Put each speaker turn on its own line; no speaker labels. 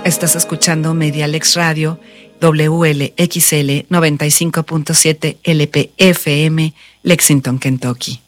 Estás escuchando Medialex Radio, WLXL 95.7 LPFM, Lexington, Kentucky.